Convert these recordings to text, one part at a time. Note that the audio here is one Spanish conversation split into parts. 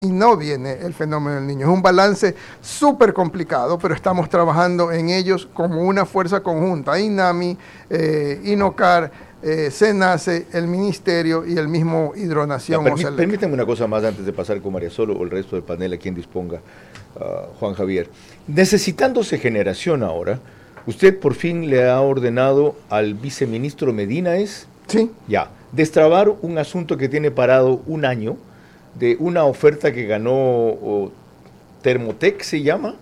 y no viene el fenómeno del Niño. Es un balance súper complicado, pero estamos trabajando en ellos como una fuerza conjunta. INAMI, INOCAR, SENACE, el Ministerio y el mismo Hidronación. Permítame una cosa más antes de pasar con María Sol o el resto del panel a quien disponga, Juan Javier. Necesitándose generación ahora, usted por fin le ha ordenado al viceministro Medina, ¿es? Sí. Ya, destrabar un asunto que tiene parado un año, de una oferta que ganó Thermotec, se llama,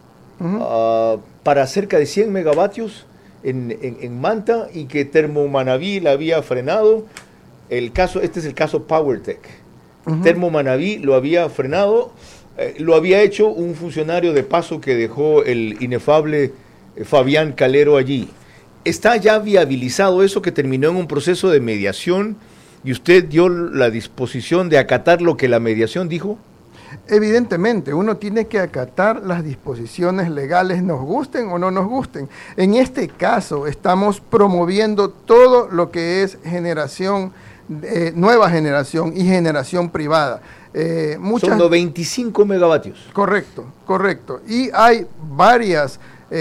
para cerca de 100 megavatios en Manta, y que Termomanaví la había frenado. Este es el caso PowerTech. Termomanaví lo había frenado, lo había hecho un funcionario de paso que dejó el inefable Fabián Calero allí. ¿Está ya viabilizado eso, que terminó en un proceso de mediación y usted dio la disposición de acatar lo que la mediación dijo? Evidentemente, uno tiene que acatar las disposiciones legales, nos gusten o no nos gusten. En este caso, estamos promoviendo todo lo que es generación, nueva generación y generación privada. Son 95 megavatios. Correcto, correcto. Y hay varias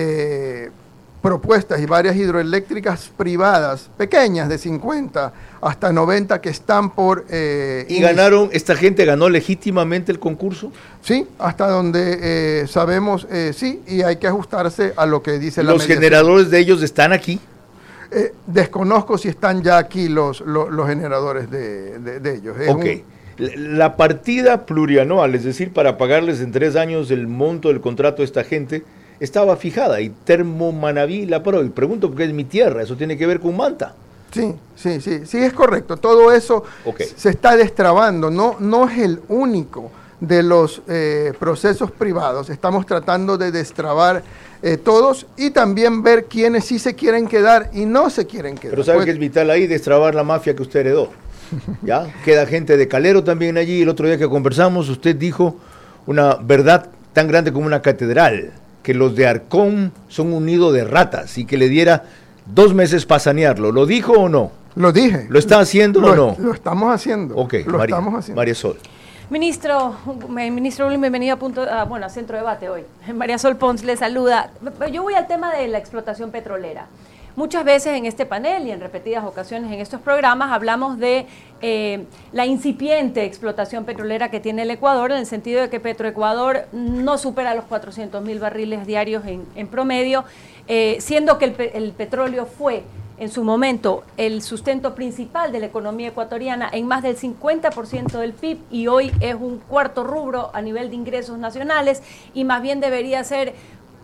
propuestas y varias hidroeléctricas privadas, pequeñas, de 50 hasta 90, que están por... ¿Y ganaron, esta gente ganó legítimamente el concurso? Sí, hasta donde sabemos, sí, y hay que ajustarse a lo que dice la mediación. ¿Los generadores de ellos están aquí? Desconozco si están ya aquí los generadores de ellos. Ok. La partida plurianual, es decir, para pagarles en 3 años el monto del contrato a esta gente, estaba fijada, y Termomanaví la aprobó. Y pregunto porque es mi tierra, eso tiene que ver con Manta. Sí, es correcto. Todo eso se está destrabando. No es el único de los procesos privados. Estamos tratando de destrabar todos, y también ver quiénes sí se quieren quedar y no se quieren quedar. Pero sabe que es vital ahí destrabar la mafia que usted heredó. ¿Ya? Queda gente de Calero también allí. El otro día que conversamos, usted dijo una verdad tan grande como una catedral, que los de Arcón son un nido de ratas y que le diera 2 meses para sanearlo. ¿Lo dijo o no? Lo dije. ¿Lo está haciendo o no? Lo estamos haciendo. Ok, estamos haciendo. María Sol. Ministro Ulm, bienvenido a Centro Debate hoy. María Sol Pons le saluda. Yo voy al tema de la explotación petrolera. Muchas veces en este panel y en repetidas ocasiones en estos programas hablamos de la incipiente explotación petrolera que tiene el Ecuador, en el sentido de que Petroecuador no supera los 400.000 barriles diarios en promedio, siendo que el petróleo fue en su momento el sustento principal de la economía ecuatoriana en más del 50% del PIB, y hoy es un cuarto rubro a nivel de ingresos nacionales, y más bien debería ser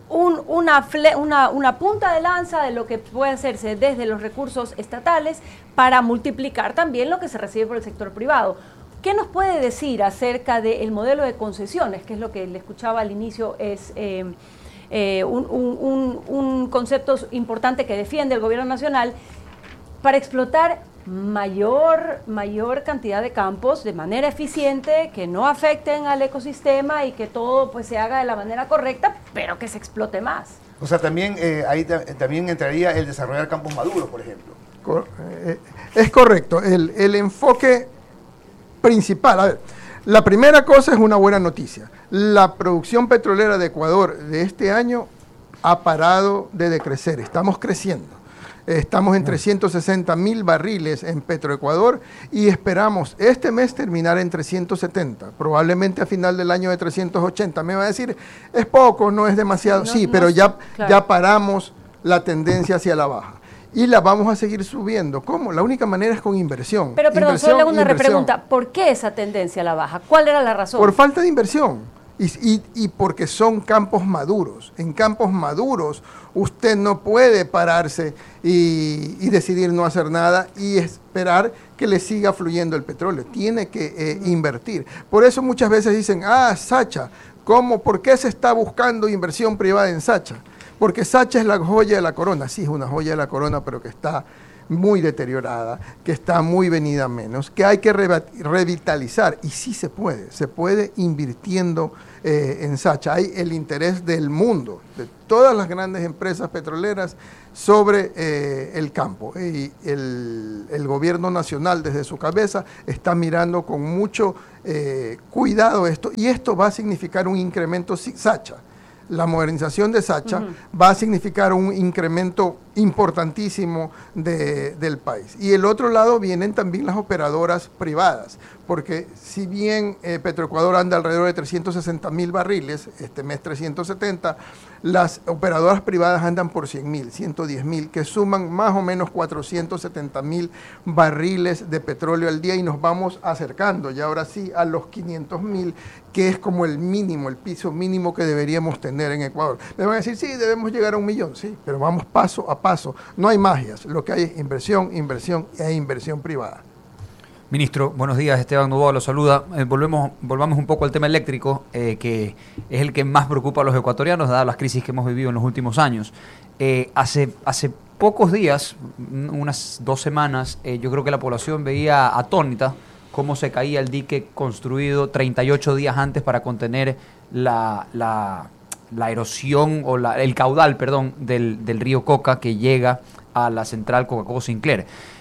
una punta de lanza de lo que puede hacerse desde los recursos estatales para multiplicar también lo que se recibe por el sector privado. ¿Qué nos puede decir acerca del modelo de concesiones, que es lo que le escuchaba al inicio, es un concepto importante que defiende el gobierno nacional para explotar mayor cantidad de campos de manera eficiente, que no afecten al ecosistema y que todo pues se haga de la manera correcta, pero que se explote más? O sea, también ahí también entraría el desarrollar campos maduros, por ejemplo. Es correcto. El enfoque principal, a ver, la primera cosa es una buena noticia. La producción petrolera de Ecuador de este año ha parado de decrecer, estamos creciendo. Estamos en 360.000 barriles en Petroecuador y esperamos este mes terminar en 370, probablemente a final del año de 380. Me va a decir, es poco, no es demasiado, pero ya paramos la tendencia hacia la baja. Y la vamos a seguir subiendo. ¿Cómo? La única manera es con inversión. Pero solo le hago una repregunta. ¿Por qué esa tendencia a la baja? ¿Cuál era la razón? Por falta de inversión. Y porque son campos maduros. En campos maduros usted no puede pararse y decidir no hacer nada y esperar que le siga fluyendo el petróleo. Tiene que invertir. Por eso muchas veces dicen, Sacha, ¿por qué se está buscando inversión privada en Sacha? Porque Sacha es la joya de la corona. Sí, es una joya de la corona, pero que está muy deteriorada, que está muy venida a menos, que hay que revitalizar, y sí se puede invirtiendo en Sacha. Hay el interés del mundo, de todas las grandes empresas petroleras sobre el campo, y el gobierno nacional desde su cabeza está mirando con mucho cuidado esto, y esto va a significar un incremento. Sacha, la modernización de Sacha va a significar un incremento importantísimo del país. Y el otro lado vienen también las operadoras privadas, porque si bien Petroecuador anda alrededor de 360.000 barriles, este mes 370, las operadoras privadas andan por 100.000, 110.000, que suman más o menos 470.000 barriles de petróleo al día, y nos vamos acercando ya ahora sí a los 500.000, que es como el mínimo, el piso mínimo que deberíamos tener en Ecuador. Me van a decir, sí, debemos llegar a 1 millón, sí, pero vamos paso a paso. No hay magias, lo que hay es inversión e inversión privada. Ministro, buenos días. Esteban Novoa lo saluda. Volvamos un poco al tema eléctrico, que es el que más preocupa a los ecuatorianos, dadas las crisis que hemos vivido en los últimos años. Hace pocos días, unas 2 semanas, yo creo que la población veía atónita cómo se caía el dique construido 38 días antes para contener la erosión o el caudal, perdón, del río Coca, que llega a la central Coca-Cola Sinclair.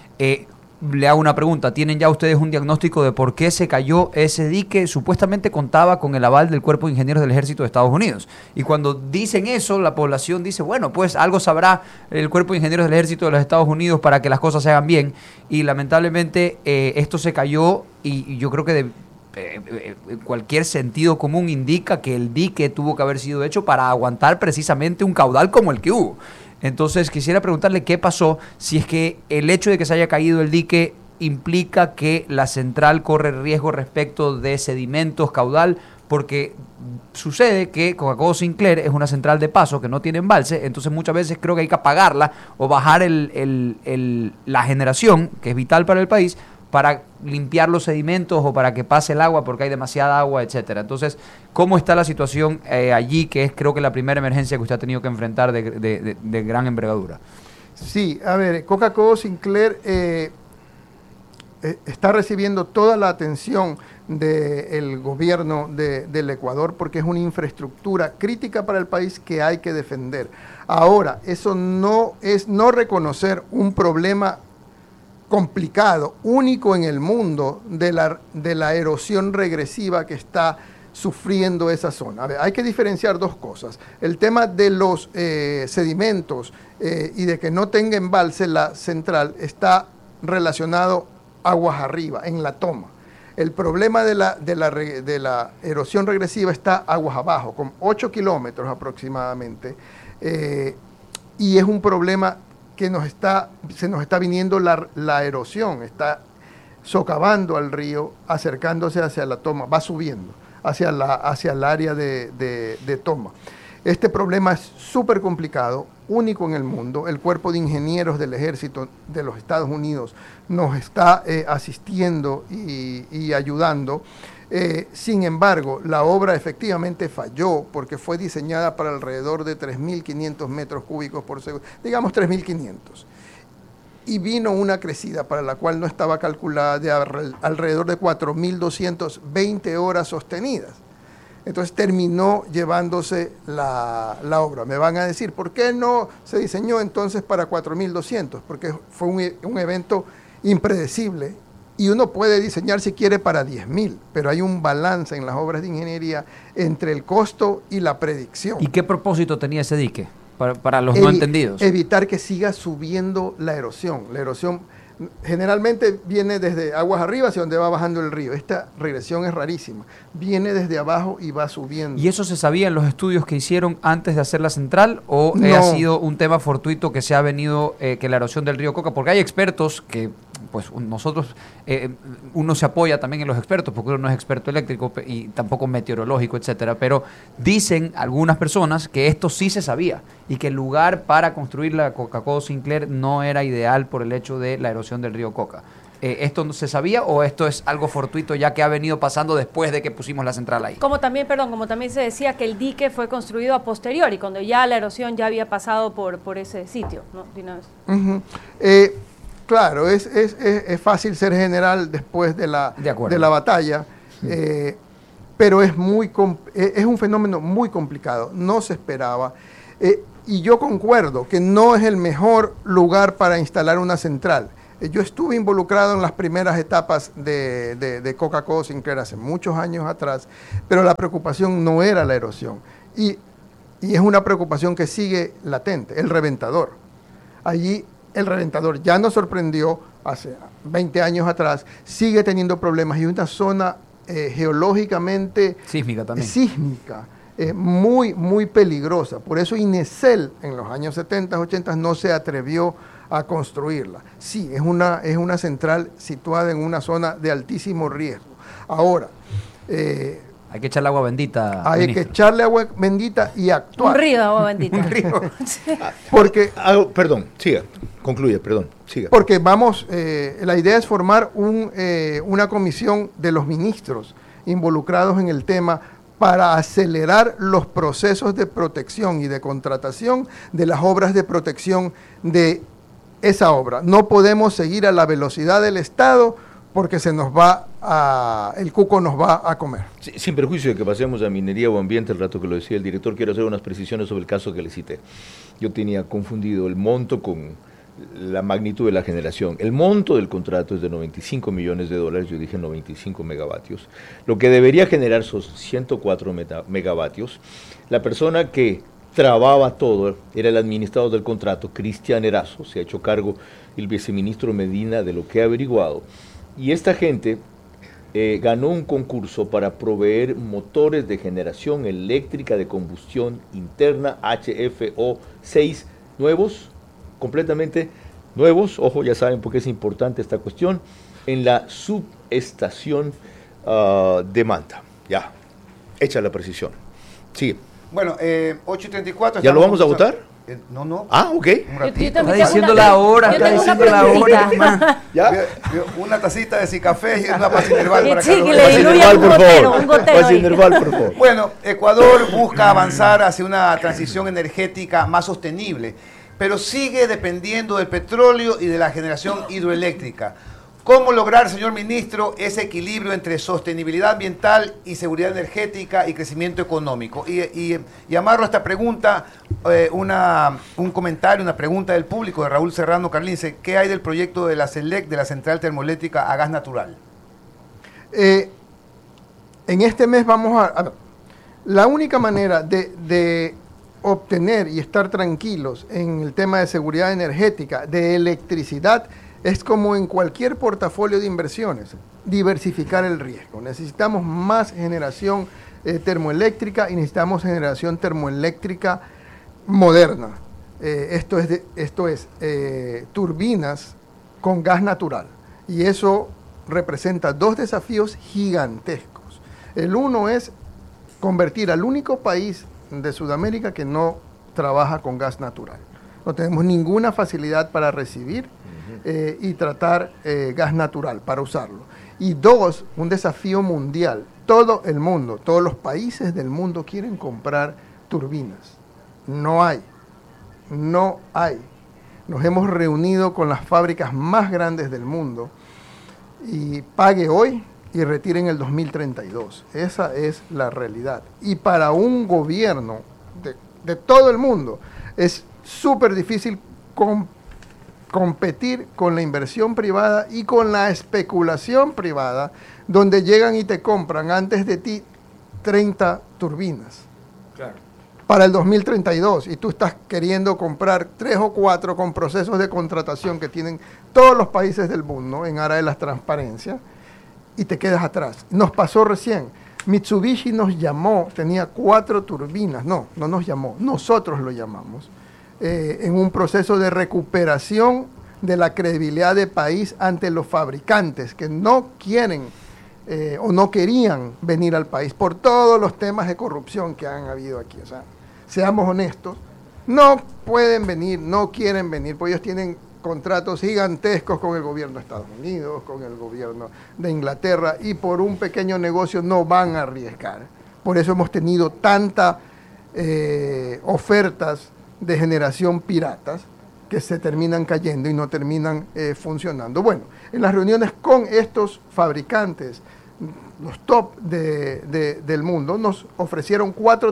Le hago una pregunta, ¿tienen ya ustedes un diagnóstico de por qué se cayó ese dique? Supuestamente contaba con el aval del Cuerpo de Ingenieros del Ejército de Estados Unidos. Y cuando dicen eso, la población dice, bueno, pues algo sabrá el Cuerpo de Ingenieros del Ejército de los Estados Unidos para que las cosas se hagan bien. Y lamentablemente esto se cayó, y yo creo que cualquier sentido común indica que el dique tuvo que haber sido hecho para aguantar precisamente un caudal como el que hubo. Entonces quisiera preguntarle qué pasó, si es que el hecho de que se haya caído el dique implica que la central corre riesgo respecto de sedimentos, caudal, porque sucede que Coca-Cola Sinclair es una central de paso que no tiene embalse, entonces muchas veces creo que hay que apagarla o bajar la generación, que es vital para el país, para limpiar los sedimentos o para que pase el agua porque hay demasiada agua, etcétera. Entonces, ¿cómo está la situación allí, que es creo que la primera emergencia que usted ha tenido que enfrentar de gran envergadura? Sí, a ver, Coca-Cola Sinclair está recibiendo toda la atención del gobierno del Ecuador, porque es una infraestructura crítica para el país que hay que defender. Ahora, eso no es no reconocer un problema complicado, único en el mundo, de la erosión regresiva que está sufriendo esa zona. A ver, hay que diferenciar 2 cosas. El tema de los sedimentos y de que no tenga embalse la central está relacionado aguas arriba, en la toma. El problema de la erosión regresiva está aguas abajo, con 8 kilómetros aproximadamente, y es un problema que se nos está viniendo la erosión, está socavando al río, acercándose hacia la toma, va subiendo hacia el área de toma. Este problema es súper complicado, único en el mundo. El Cuerpo de Ingenieros del Ejército de los Estados Unidos nos está asistiendo y ayudando. Sin embargo, la obra efectivamente falló porque fue diseñada para alrededor de 3.500 metros cúbicos por segundo, digamos 3.500. Y vino una crecida para la cual no estaba calculada de alrededor de 4.220 horas sostenidas. Entonces terminó llevándose la obra. Me van a decir, ¿por qué no se diseñó entonces para 4.200? Porque fue un evento impredecible. Y uno puede diseñar si quiere para 10.000, pero hay un balance en las obras de ingeniería entre el costo y la predicción. ¿Y qué propósito tenía ese dique para los no entendidos? Evitar que siga subiendo la erosión. La erosión generalmente viene desde aguas arriba hacia donde va bajando el río. Esta regresión es rarísima. Viene desde abajo y va subiendo. ¿Y eso se sabía en los estudios que hicieron antes de hacer la central o No. Ha sido un tema fortuito que se ha venido, que la erosión del río Coca? Porque hay expertos que, pues nosotros, uno se apoya también en los expertos, porque uno no es experto eléctrico y tampoco meteorológico, etcétera, pero dicen algunas personas que esto sí se sabía y que el lugar para construir la Coca-Cola Sinclair no era ideal por el hecho de la erosión del río Coca. ¿Esto no se sabía o esto es algo fortuito ya que ha venido pasando después de que pusimos la central ahí? Como también se decía que el dique fue construido a posteriori, cuando ya la erosión ya había pasado por ese sitio, ¿no? De una vez. Claro, es fácil ser general después de la batalla, pero es un fenómeno muy complicado, no se esperaba. Y yo concuerdo que no es el mejor lugar para instalar una central. Yo estuve involucrado en las primeras etapas de Coca-Cola Sinclair hace muchos años atrás, pero la preocupación no era la erosión. Y es una preocupación que sigue latente, el reventador. Allí el reventador ya nos sorprendió hace 20 años atrás, sigue teniendo problemas y una zona geológicamente sísmica también. Sísmica, muy, muy peligrosa. Por eso INESEL en los años 70, 80 no se atrevió a construirla. Sí, es una central situada en una zona de altísimo riesgo. Ahora, hay que echarle agua bendita. Hay que echarle agua bendita y actuar. Un río de agua bendita. Un río. Porque, perdón, siga, concluye, perdón, siga. Porque la idea es formar una comisión de los ministros involucrados en el tema para acelerar los procesos de protección y de contratación de las obras de protección de esa obra. No podemos seguir a la velocidad del Estado porque el cuco nos va a comer. Sí, sin perjuicio de que pasemos a minería o ambiente, el rato que lo decía el director, quiero hacer unas precisiones sobre el caso que le cité. Yo tenía confundido el monto con la magnitud de la generación. El monto del contrato es de $95 millones, yo dije 95 megavatios. Lo que debería generar son 104 megavatios. La persona que trababa todo era el administrador del contrato, Cristian Erazo, se ha hecho cargo el viceministro Medina de lo que ha averiguado. Y esta gente ganó un concurso para proveer motores de generación eléctrica de combustión interna HFO 6 nuevos, completamente nuevos, ojo, ya saben por qué es importante esta cuestión, en la subestación de Manta. Ya, hecha la precisión. Sigue. Bueno, 8:34. ¿Ya lo vamos a votar? No. Ah, ok. Está diciendo la hora, está diciendo la hora. ¿Ya? Una tacita de Cicafé y una Pacinerval para Sí, cada que uno. le diluya un gotero, un gotero ahí. Pacinerval, por favor. Bueno, Ecuador busca avanzar hacia una transición energética más sostenible, pero sigue dependiendo del petróleo y de la generación hidroeléctrica. ¿Cómo lograr, señor ministro, ese equilibrio entre sostenibilidad ambiental y seguridad energética y crecimiento económico? Y amarro a esta pregunta, un comentario, una pregunta del público de Raúl Serrano Carlince. ¿Qué hay del proyecto de la CELEC, de la central termoeléctrica a gas natural? En este mes vamos a ver, la única manera de obtener y estar tranquilos en el tema de seguridad energética, de electricidad, es como en cualquier portafolio de inversiones, diversificar el riesgo. Necesitamos más generación termoeléctrica y necesitamos generación termoeléctrica moderna. Esto es turbinas con gas natural. Y eso representa dos desafíos gigantescos. El uno es convertir al único país de Sudamérica que no trabaja con gas natural. No tenemos ninguna facilidad para recibir y tratar gas natural, para usarlo. Y dos, un desafío mundial. Todo el mundo, todos los países del mundo quieren comprar turbinas. No hay. Nos hemos reunido con las fábricas más grandes del mundo y pague hoy y retire en el 2032. Esa es la realidad. Y para un gobierno de todo el mundo es súper difícil competir con la inversión privada y con la especulación privada, donde llegan y te compran antes de ti 30 turbinas. Claro. Para el 2032, y tú estás queriendo comprar 3 o 4 con procesos de contratación que tienen todos los países del mundo en aras de la transparencia, y te quedas atrás. Nos pasó recién. Mitsubishi nos llamó, tenía 4 turbinas, no nos llamó, nosotros lo llamamos, en un proceso de recuperación de la credibilidad del país ante los fabricantes que no quieren o no querían venir al país por todos los temas de corrupción que han habido aquí. O sea, seamos honestos, no pueden venir, no quieren venir, porque ellos tienen contratos gigantescos con el gobierno de Estados Unidos, con el gobierno de Inglaterra, y por un pequeño negocio no van a arriesgar. Por eso hemos tenido tantas ofertas de generación piratas, que se terminan cayendo y no terminan funcionando. Bueno, en las reuniones con estos fabricantes, los top del mundo, nos ofrecieron 4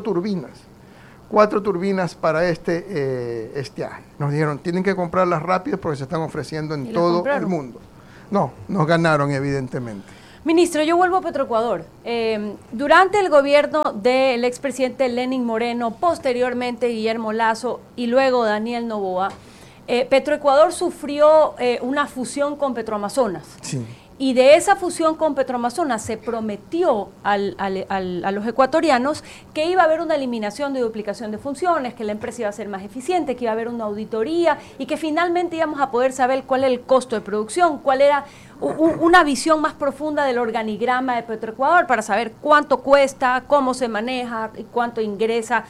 turbinas para este estiaje. Nos dijeron, tienen que comprarlas rápido porque se están ofreciendo en todo el mundo. No, nos ganaron evidentemente. Ministro, yo vuelvo a Petroecuador. Durante el gobierno del expresidente Lenín Moreno, posteriormente Guillermo Lasso y luego Daniel Noboa, Petroecuador sufrió una fusión con Petroamazonas. Sí. Y de esa fusión con Petroamazonas se prometió a los ecuatorianos que iba a haber una eliminación de duplicación de funciones, que la empresa iba a ser más eficiente, que iba a haber una auditoría y que finalmente íbamos a poder saber cuál era el costo de producción, cuál era una visión más profunda del organigrama de Petroecuador para saber cuánto cuesta, cómo se maneja y cuánto ingresa,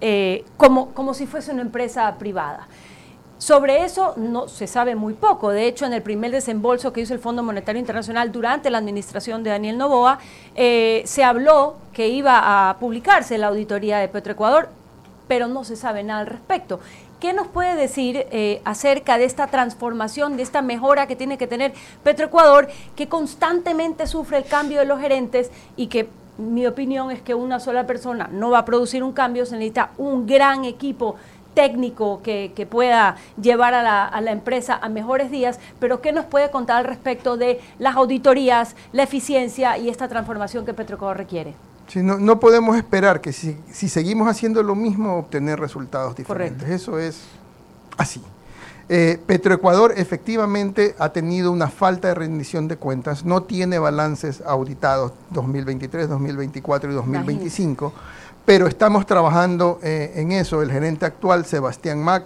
como si fuese una empresa privada. Sobre eso no se sabe muy poco. De hecho, en el primer desembolso que hizo el Fondo Monetario Internacional durante la administración de Daniel Noboa, se habló que iba a publicarse la auditoría de Petroecuador, pero no se sabe nada al respecto. ¿Qué nos puede decir acerca de esta transformación, de esta mejora que tiene que tener Petroecuador, que constantemente sufre el cambio de los gerentes y que mi opinión es que una sola persona no va a producir un cambio, se necesita un gran equipo técnico que pueda llevar a la empresa a mejores días, pero ¿qué nos puede contar al respecto de las auditorías, la eficiencia y esta transformación que Petroecuador requiere? Sí, no podemos esperar que si seguimos haciendo lo mismo, obtener resultados diferentes. Correcto. Eso es así. Petroecuador efectivamente ha tenido una falta de rendición de cuentas, no tiene balances auditados 2023, 2024 y 2025, pero estamos trabajando en eso. El gerente actual, Sebastián Mac,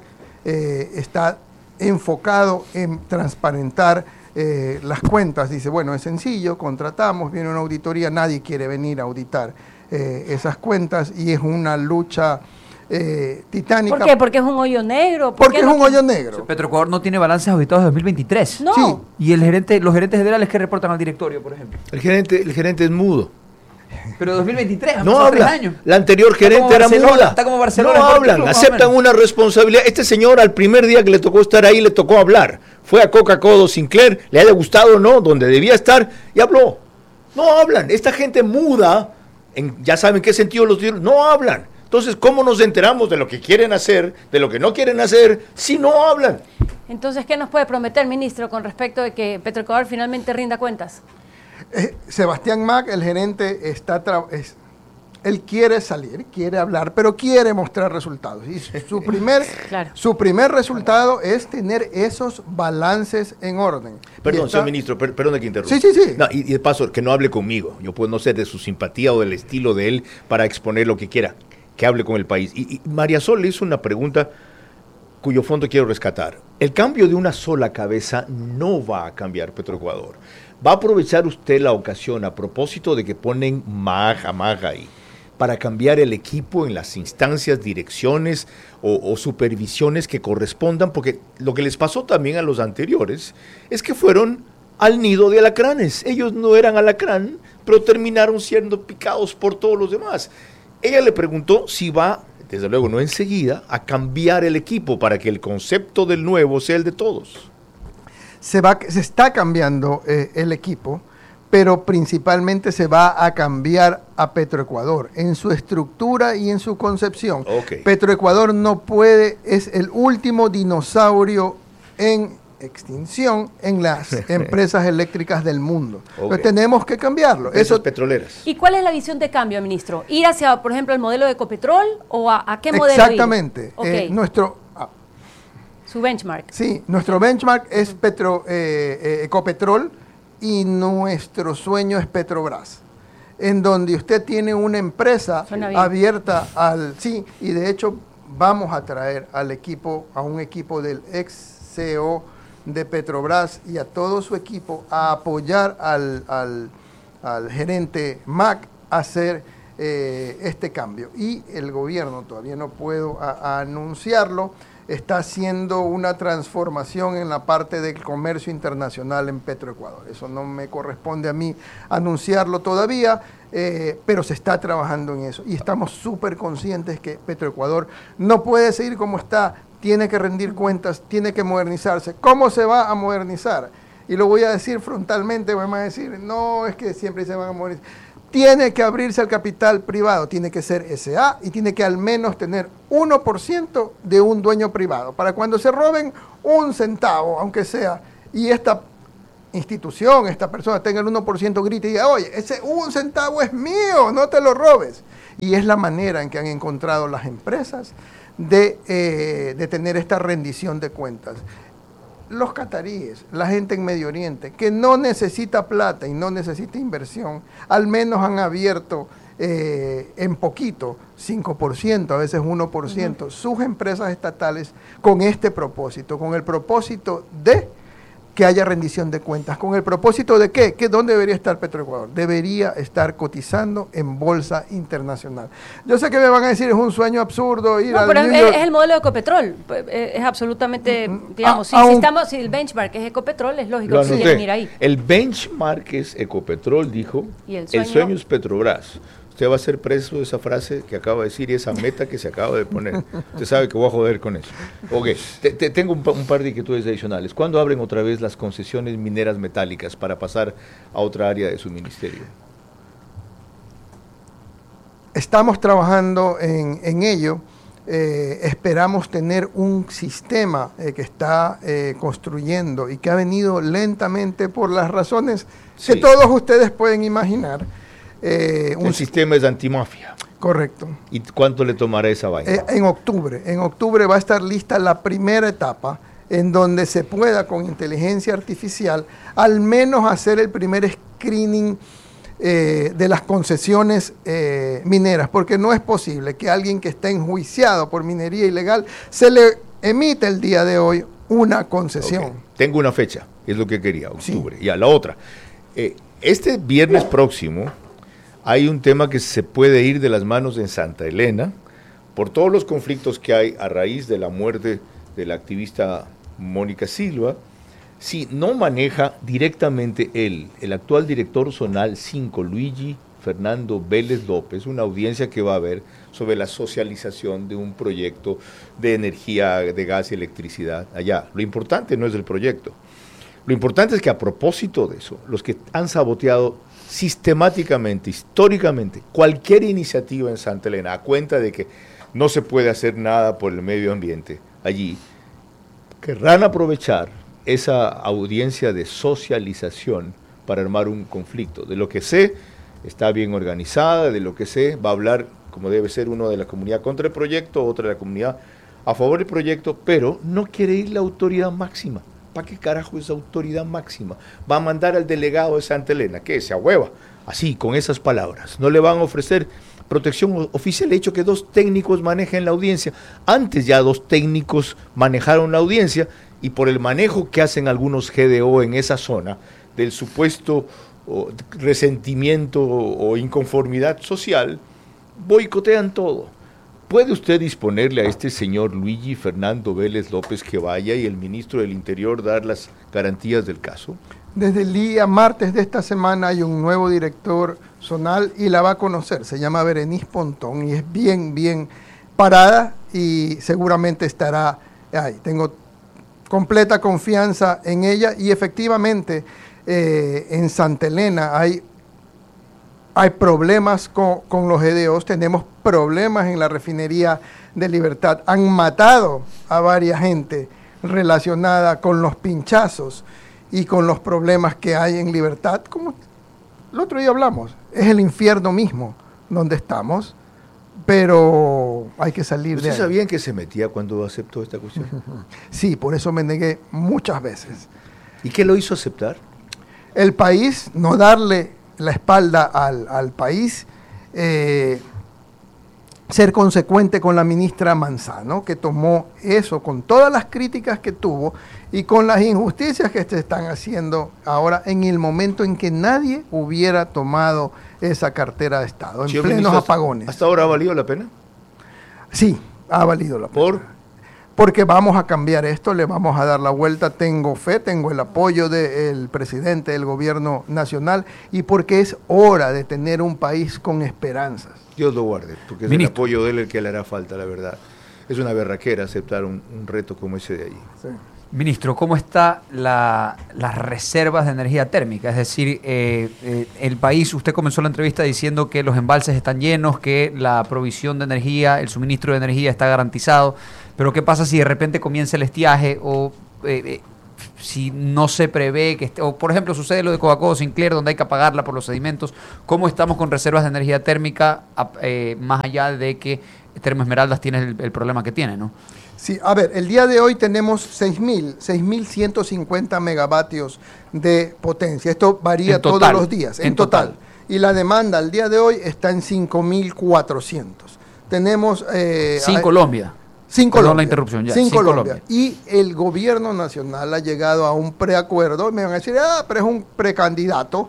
está enfocado en transparentar las cuentas. Dice, bueno, es sencillo, contratamos, viene una auditoría, nadie quiere venir a auditar esas cuentas y es una lucha titánica. ¿Por qué? ¿Porque es un hoyo negro? Porque es un hoyo negro. Petroecuador no tiene balances auditados de 2023. No. Sí. Y los gerentes generales que reportan al directorio, por ejemplo. El gerente es mudo. Pero 2023, no habla. 3 años. La anterior gerente era muda. Está como Barcelona. No hablan, aceptan una responsabilidad. Este señor al primer día que le tocó estar ahí, le tocó hablar. Fue a Coca-Cola Sinclair, le haya gustado o no, donde debía estar, y habló. No hablan. Esta gente muda, ya saben qué sentido los dijeron, no hablan. Entonces, ¿cómo nos enteramos de lo que quieren hacer, de lo que no quieren hacer, si no hablan? Entonces, ¿qué nos puede prometer, ministro, con respecto de que Petroecuador finalmente rinda cuentas? Sebastián Mac, el gerente, él quiere salir, quiere hablar, pero quiere mostrar resultados. Y su primer resultado es tener esos balances en orden. Perdón, señor ministro, perdón que interrumpa. Sí. No, y de paso, que no hable conmigo. Yo puedo no ser de su simpatía o del estilo de él para exponer lo que quiera. Que hable con el país. Y María Sol le hizo una pregunta cuyo fondo quiero rescatar. El cambio de una sola cabeza no va a cambiar Petroecuador. ¿Va a aprovechar usted la ocasión a propósito de que ponen MAG ahí para cambiar el equipo en las instancias, direcciones o supervisiones que correspondan? Porque lo que les pasó también a los anteriores es que fueron al nido de alacranes. Ellos no eran alacrán, pero terminaron siendo picados por todos los demás. Ella le preguntó si va, desde luego no enseguida, a cambiar el equipo para que el concepto del nuevo sea el de todos. Se está cambiando el equipo, pero principalmente se va a cambiar a Petroecuador en su estructura y en su concepción. Okay. Petroecuador no puede, es el último dinosaurio en extinción en las empresas eléctricas del mundo. Okay. Pero tenemos que cambiarlo. Empresas petroleras. ¿Y cuál es la visión de cambio, ministro? ¿Ir hacia, por ejemplo, el modelo de Ecopetrol o a qué modelo? Exactamente. Okay. Su benchmark. Sí, nuestro benchmark es Ecopetrol y nuestro sueño es Petrobras, en donde usted tiene una empresa abierta al... Sí, y de hecho vamos a traer a un equipo del ex CEO de Petrobras y a todo su equipo a apoyar al gerente Mac a hacer este cambio. Y el gobierno, todavía no puedo anunciarlo, está haciendo una transformación en la parte del comercio internacional en Petroecuador. Eso no me corresponde a mí anunciarlo todavía, pero se está trabajando en eso. Y estamos súper conscientes que Petroecuador no puede seguir como está tiene que rendir cuentas, tiene que modernizarse. ¿Cómo se va a modernizar? Y lo voy a decir frontalmente, me van a decir, no, es que siempre se van a modernizar. Tiene que abrirse al capital privado, tiene que ser SA y tiene que al menos tener 1% de un dueño privado. Para cuando se roben un centavo, aunque sea, y esta institución, esta persona tenga el 1%, grite y diga, oye, ese un centavo es mío, no te lo robes. Y es la manera en que han encontrado las empresas de tener esta rendición de cuentas. Los cataríes, la gente en Medio Oriente, que no necesita plata y no necesita inversión, al menos han abierto en poquito, 5%, a veces 1%, sus empresas estatales con este propósito, con el propósito de que haya rendición de cuentas. ¿Con el propósito de qué? ¿Dónde debería estar Petroecuador? Debería estar cotizando en bolsa internacional. Yo sé que me van a decir, es un sueño absurdo ir al pero New York. es el modelo de Ecopetrol. Es absolutamente, digamos, si el benchmark es Ecopetrol, es lógico que se quieren ir ahí. El benchmark es Ecopetrol, dijo. ¿Y el sueño es Petrobras. Usted va a ser preso de esa frase que acaba de decir y esa meta que se acaba de poner. Usted sabe que voy a joder con eso. Ok, tengo un par de inquietudes adicionales. ¿Cuándo abren otra vez las concesiones mineras metálicas para pasar a otra área de su ministerio? Estamos trabajando en ello. Esperamos tener un sistema que está construyendo y que ha venido lentamente por las razones que todos ustedes pueden imaginar. El sistema es antimafia. Correcto. ¿Y cuánto le tomará esa vaina? En octubre va a estar lista la primera etapa en donde se pueda con inteligencia artificial al menos hacer el primer screening de las concesiones mineras, porque no es posible que alguien que está enjuiciado por minería ilegal se le emita el día de hoy una concesión. Okay. Tengo una fecha, es lo que quería, octubre. Sí. Y a la otra, este viernes próximo hay un tema que se puede ir de las manos en Santa Elena por todos los conflictos que hay a raíz de la muerte de la activista Mónica Silva. Si no maneja directamente el actual director zonal 5, Luigi Fernando Vélez López, una audiencia que va a haber sobre la socialización de un proyecto de energía, de gas y electricidad allá. Lo importante no es el proyecto. Lo importante es que a propósito de eso, los que han saboteado sistemáticamente, históricamente, cualquier iniciativa en Santa Elena, a cuenta de que no se puede hacer nada por el medio ambiente allí, querrán aprovechar esa audiencia de socialización para armar un conflicto. De lo que sé, está bien organizada, de lo que sé, va a hablar como debe ser uno de la comunidad contra el proyecto, otro de la comunidad a favor del proyecto, pero no quiere ir la autoridad máxima. ¿Para qué carajo es autoridad máxima? Va a mandar al delegado de Santa Elena, que se ahueva, así, con esas palabras. No le van a ofrecer protección oficial. El hecho que 2 técnicos manejen la audiencia. Antes ya 2 técnicos manejaron la audiencia y por el manejo que hacen algunos GDO en esa zona, del supuesto resentimiento o inconformidad social, boicotean todo. ¿Puede usted disponerle a este señor Luigi Fernando Vélez López que vaya y el ministro del Interior dar las garantías del caso? Desde el día martes de esta semana hay un nuevo director zonal y la va a conocer. Se llama Berenice Pontón y es bien parada y seguramente estará ahí. Tengo completa confianza en ella y efectivamente en Santa Elena hay problemas con los GDOs, tenemos problemas en la refinería de Libertad. Han matado a varias gente relacionada con los pinchazos y con los problemas que hay en Libertad. Como el otro día hablamos, es el infierno mismo donde estamos, pero hay que salir de ahí. ¿Usted sabía en qué se metía cuando aceptó esta cuestión? Sí, por eso me negué muchas veces. ¿Y qué lo hizo aceptar? El país, no darle la espalda al país, ser consecuente con la ministra Manzano, que tomó eso con todas las críticas que tuvo y con las injusticias que se están haciendo ahora en el momento en que nadie hubiera tomado esa cartera de Estado, en plenos apagones. ¿Hasta ahora ha valido la pena? Sí, ha valido la pena. Porque vamos a cambiar esto, le vamos a dar la vuelta, tengo fe, tengo el apoyo del presidente del gobierno nacional y porque es hora de tener un país con esperanzas. Dios lo guarde, porque es el apoyo de él el que le hará falta, la verdad. es una berraquera aceptar un reto como ese de ahí. Sí. Ministro, ¿cómo están las reservas de energía térmica? Es decir, el país, usted comenzó la entrevista diciendo que los embalses están llenos, que la provisión de energía, el suministro de energía está garantizado, pero ¿qué pasa si de repente comienza el estiaje o si no se prevé que o por ejemplo sucede lo de Coca-Cola Sinclair, donde hay que apagarla por los sedimentos? ¿Cómo estamos con reservas de energía térmica, más allá de que Termo Esmeraldas tiene el problema que tiene, ¿no? Sí, a ver, el día de hoy tenemos 6.150 megavatios de potencia. Esto varía todos los días, en total. Y la demanda al día de hoy está en 5.400. Tenemos... sin Colombia. Sin Colombia. Perdón la interrupción, ya. Sin Colombia. Y el gobierno nacional ha llegado a un preacuerdo. Me van a decir, pero es un precandidato.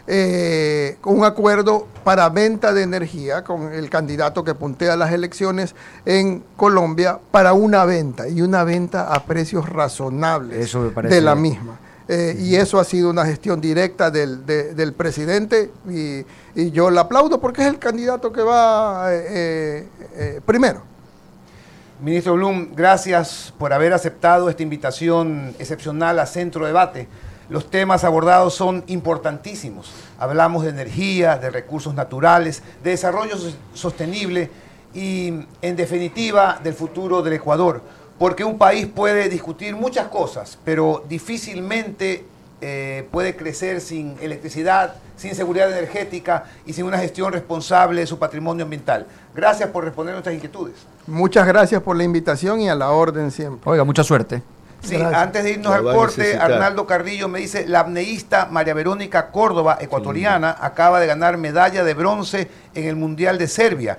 Un acuerdo para venta de energía con el candidato que puntea las elecciones en Colombia para una venta y una venta a precios razonables. Eso me parece de la misma. Y eso ha sido una gestión directa del presidente y yo le aplaudo porque es el candidato que va primero. Ministro Blum, gracias por haber aceptado esta invitación excepcional a Centro Debate. Los temas abordados son importantísimos. Hablamos de energía, de recursos naturales, de desarrollo sostenible y, en definitiva, del futuro del Ecuador. Porque un país puede discutir muchas cosas, pero difícilmente puede crecer sin electricidad, sin seguridad energética y sin una gestión responsable de su patrimonio ambiental. Gracias por responder nuestras inquietudes. Muchas gracias por la invitación y a la orden siempre. Oiga, mucha suerte. Sí, Gracias. antes de irnos al corte, Arnaldo Carrillo me dice, la apneísta María Verónica Córdoba, ecuatoriana, acaba de ganar medalla de bronce en el Mundial de Serbia.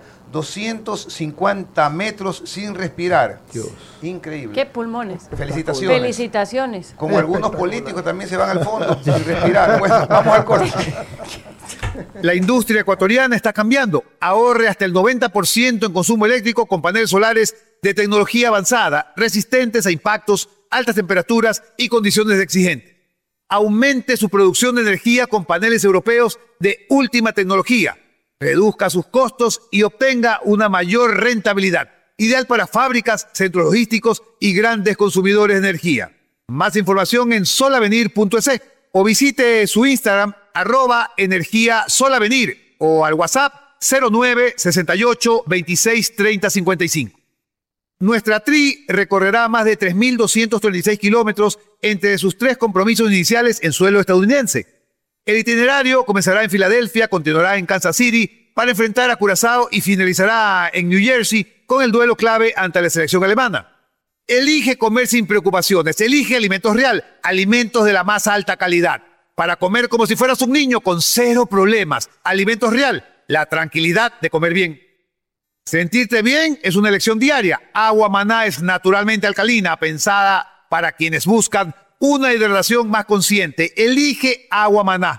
250 metros sin respirar. Dios. Increíble. ¿Qué pulmones? Felicitaciones. Felicitaciones. Como algunos políticos también se van al fondo sin respirar. Bueno, vamos al corte. La industria ecuatoriana está cambiando. Ahorre hasta el 90% en consumo eléctrico con paneles solares de tecnología avanzada, resistentes a impactos, altas temperaturas y condiciones exigentes. Aumente su producción de energía con paneles europeos de última tecnología. Reduzca sus costos y obtenga una mayor rentabilidad. Ideal para fábricas, centros logísticos y grandes consumidores de energía. Más información en solavenir.es o visite su Instagram @energía_solavenir o al WhatsApp 09 68 26 30 55. Nuestra TRI recorrerá más de 3.236 kilómetros entre sus 3 compromisos iniciales en suelo estadounidense. El itinerario comenzará en Filadelfia, continuará en Kansas City para enfrentar a Curazao y finalizará en New Jersey con el duelo clave ante la selección alemana. Elige comer sin preocupaciones, elige Alimentos Real, alimentos de la más alta calidad, para comer como si fueras un niño con 0 problemas. Alimentos Real, la tranquilidad de comer bien. Sentirte bien es una elección diaria. Agua Maná es naturalmente alcalina, pensada para quienes buscan una hidratación más consciente. Elige Agua Maná.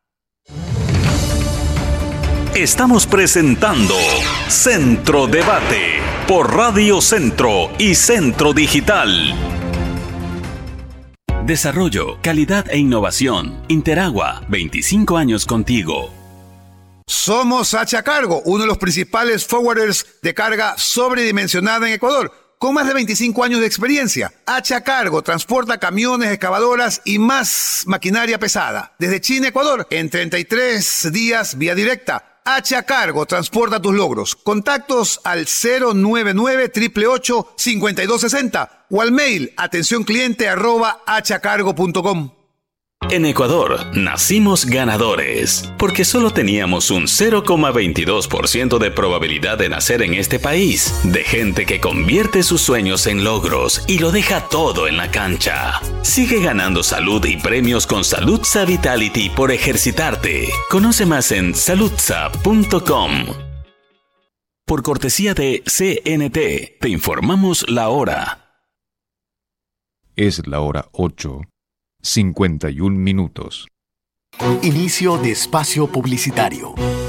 Estamos presentando Centro Debate por Radio Centro y Centro Digital. Desarrollo, calidad e innovación. Interagua, 25 años contigo. Somos Achacargo, uno de los principales forwarders de carga sobredimensionada en Ecuador, con más de 25 años de experiencia. Achacargo transporta camiones, excavadoras y más maquinaria pesada. Desde China a Ecuador, en 33 días vía directa. Achacargo transporta tus logros. Contactos al 099-888-5260 o al mail atencioncliente@achacargo.com. En Ecuador, nacimos ganadores, porque solo teníamos un 0,22% de probabilidad de nacer en este país, de gente que convierte sus sueños en logros y lo deja todo en la cancha. Sigue ganando salud y premios con Saludsa Vitality por ejercitarte. Conoce más en saludsa.com. Por cortesía de CNT, te informamos la hora. Es la hora 8:51 minutos. Inicio de espacio publicitario.